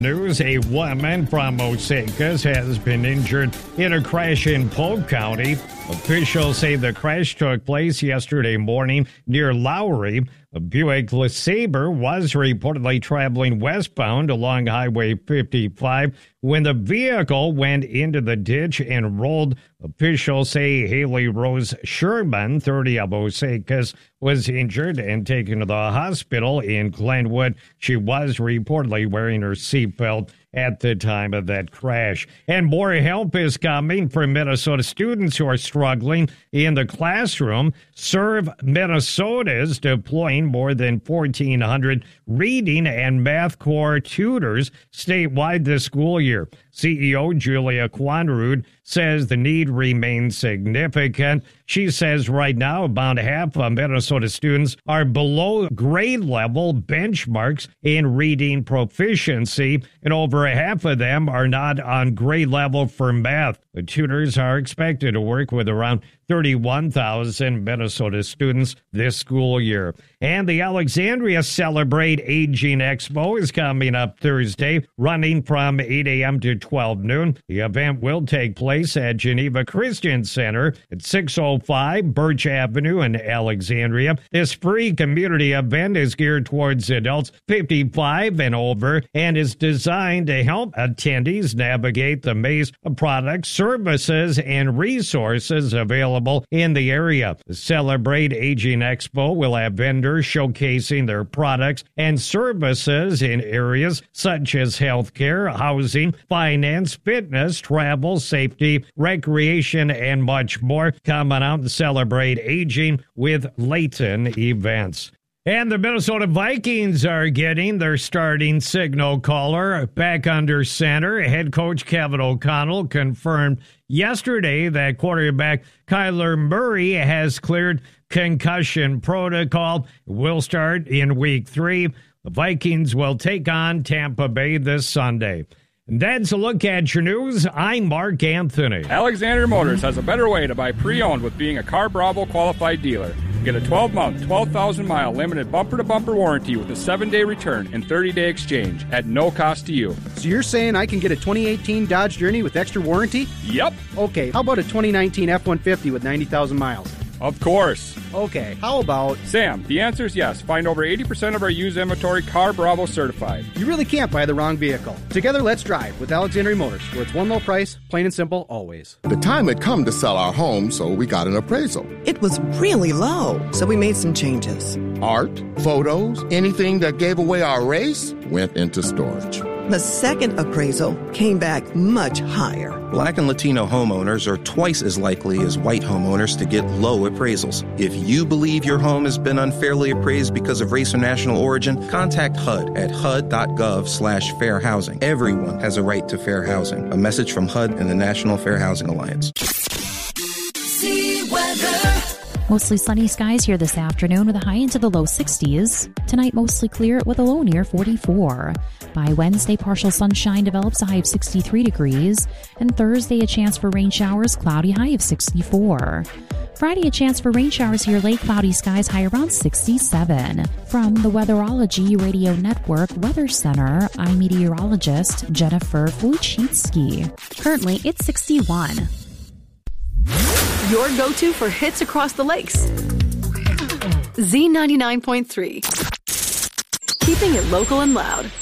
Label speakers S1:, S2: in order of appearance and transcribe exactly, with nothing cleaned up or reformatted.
S1: News, a woman from Osakis has been injured in a crash in Polk County. Officials say the crash took place yesterday morning near Lowry. A Buick LeSabre was reportedly traveling westbound along Highway fifty-five when the vehicle went into the ditch and rolled. Officials say Haley Rose Sherman, thirty, of Osakis, was injured and taken to the hospital in Glenwood. She was reportedly wearing her seatbelt at the time of that crash. And more help is coming for Minnesota students who are struggling in the classroom. Serve Minnesota is deploying more than fourteen hundred reading and math core tutors statewide this school year. C E O Julia Quanrud says the need remains significant. She says right now about half of Minnesota students are below grade level benchmarks in reading proficiency, and over half of them are not on grade level for math. The tutors are expected to work with around thirty-one thousand Minnesota students this school year. And the Alexandria Celebrate Aging Expo is coming up Thursday, running from eight a.m. to twelve noon. The event will take place at Geneva Christian Center at six oh five Birch Avenue in Alexandria. This free community event is geared towards adults fifty-five and over and is designed to help attendees navigate the maze of products, services, and resources available in the area. The Celebrate Aging Expo will have vendors showcasing their products and services in areas such as healthcare, housing, finance, fitness, travel, safety, recreation, and much more. Come on out and celebrate aging with Layton Events. And the Minnesota Vikings are getting their starting signal caller back under center. Head coach Kevin O'Connell confirmed yesterday that quarterback Kyler Murray has cleared concussion protocol. Will start in week three. The Vikings will take on Tampa Bay this Sunday. And that's a look at your news. I'm Mark Anthony.
S2: Alexander Motors has a better way to buy pre-owned with being a Car Bravo qualified dealer. Get a twelve-month, twelve thousand mile limited bumper-to-bumper warranty with a seven-day return and thirty-day exchange at no cost to you.
S3: So you're saying I can get a twenty eighteen Dodge Journey with extra warranty?
S2: Yep.
S3: Okay, how about a twenty nineteen F one fifty with ninety thousand miles?
S2: Of course.
S3: Okay, how about...
S2: Sam, the answer is yes. Find over eighty percent of our used inventory Car Bravo certified.
S3: You really can't buy the wrong vehicle. Together, let's drive with Alexandria Motors, where it's one low price, plain and simple, always.
S4: The time had come to sell our home, so we got an appraisal.
S5: It was really low, so we made some changes.
S4: Art, photos, anything that gave away our race went into storage.
S5: The second appraisal came back much higher.
S6: Black and Latino homeowners are twice as likely as white homeowners to get low appraisals. If you believe your home has been unfairly appraised because of race or national origin, contact H U D at H U D dot gov slash fair housing. Everyone has a right to fair housing. A message from H U D and the National Fair Housing Alliance.
S7: See weather.
S8: Mostly sunny skies here this afternoon with a high into the low sixties. Tonight, mostly clear with a low near forty-four. By Wednesday, partial sunshine develops, a high of sixty-three degrees. And Thursday, a chance for rain showers, cloudy, high of sixty-four. Friday, a chance for rain showers here late, cloudy skies, high around sixty-seven. From the Weatherology Radio Network Weather Center, I'm meteorologist Jennifer Wojcicki. Currently, it's sixty-one.
S9: Your go-to for hits across the lakes. Z ninety-nine point three. Keeping it local and loud.